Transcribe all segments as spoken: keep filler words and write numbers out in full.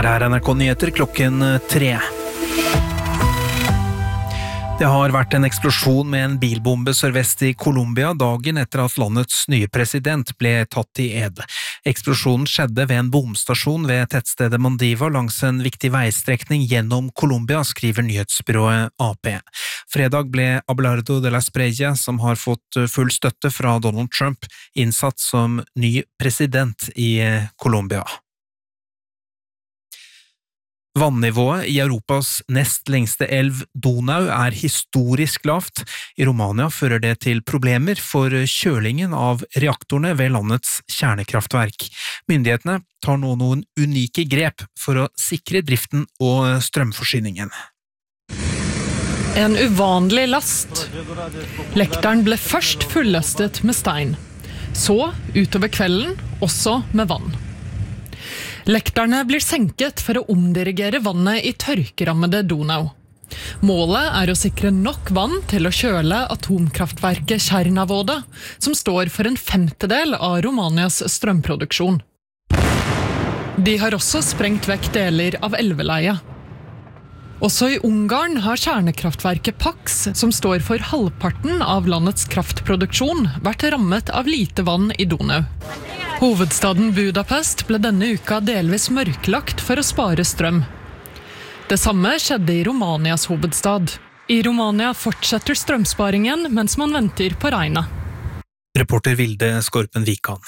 er N R K Nyheter klokken tre. Det har vært en eksplosjon med en bilbombe sørvest i Colombia dagen etter at landets nye president ble tatt i ed. Eksplosjonen skjedde ved en bomstasjon ved tettstedet Mandiva langs en viktig veistrekning gjennom Colombia, skriver nyhetsbyrået A P. Fredag ble Abelardo de la Espriella, som har fått full støtte fra Donald Trump, innsatt som ny president i Colombia. Vannivået i Europas nest lengste elv Donau er historisk lavt. I Romania fører det til problemer for kjølingen av reaktorene ved landets kjernekraftverk. Myndighetene tar nå noen unike grep for å sikre driften og strømforsyningen. En uvanlig last. Lekteren ble først fulllastet med stein. Så, utover kvelden, også med vann. Lekterne blir senket for å omdirigere vannet i tørkerammede Donau. Målet er å sikre nok vann til å kjøle atomkraftverket Tjernavåda, som står for en femtedel av Romanias strømproduksjon. De har også sprengt vekk deler av elveleiet. Også i Ungarn har kjernekraftverket Paks, som står for halvparten av landets kraftproduksjon, vært rammet av lite vann i Donau. Hovedstaden Budapest ble denne uka delvis mørklagt for å spare strøm. Det samme skjedde i Romanias hovedstad. I Romania fortsetter strømsparingen mens man venter på regnet. Reporter Vilde Skorpen Vikan.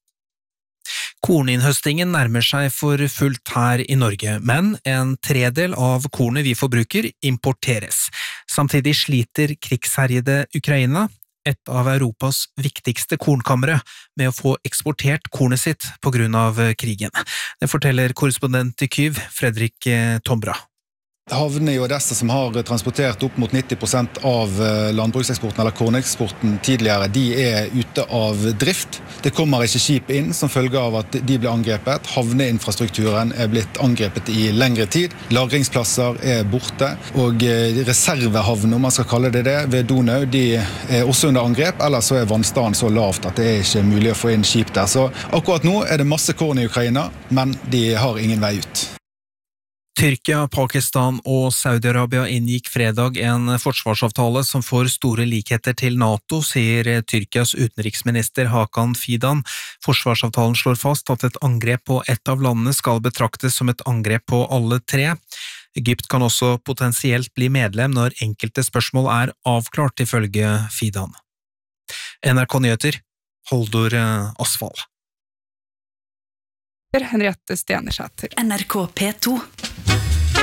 Korninnhøstingen nærmer seg for fullt her i Norge, men en tredel av kornet vi forbruker importeres. Samtidig sliter krigsherjede Ukraina, et av Europas viktigste kornkammere, med å få eksportert kornet sitt på grunn av krigen. Det forteller korrespondent i Kyiv, Fredrik Tombra. Havne i Odessa, som har transportert opp mot nitti prosent av landbrukseksporten eller korneksporten tidligere, de er ute av drift. Det kommer ikke skip inn som følge av at de ble angrepet. Havneinfrastrukturen er blitt angrepet i lengre tid. Lagringsplasser er borte, og reservehavn, om man skal kalle det det, ved Donau, de er også under angrep, eller så er vannstanden så lavt at det er ikke mulig å få inn skip der. Så akkurat nå er det masse korn i Ukraina, men de har ingen vei ut. Tyrkia, Pakistan og Saudi-Arabia inngikk fredag en forsvarsavtale som får store likheter til NATO, sier Tyrkias utenriksminister Hakan Fidan. Forsvarsavtalen slår fast at et angrep på ett av landene skal betraktes som et angrep på alle tre. Egypt kan også potensielt bli medlem når enkelte spørsmål er avklart, ifølge Fidan. N R K Nyheter, Holdor Asfall. Henriette Stenersæter. N R K P to